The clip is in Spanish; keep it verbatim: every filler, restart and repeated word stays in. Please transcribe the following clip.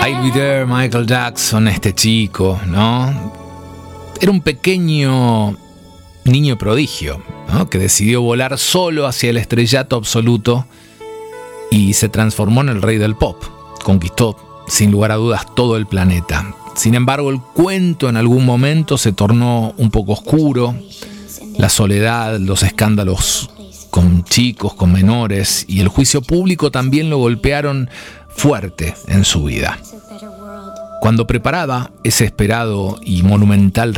I'll Be There, Michael Jackson, este chico, ¿no? Era un pequeño niño prodigio, ¿no? Que decidió volar solo hacia el estrellato absoluto y se transformó en el rey del pop. Conquistó, sin lugar a dudas, todo el planeta. Sin embargo, el cuento en algún momento se tornó un poco oscuro. La soledad, los escándalos con chicos, con menores y el juicio público también lo golpearon fuerte en su vida. Cuando preparaba ese esperado y monumental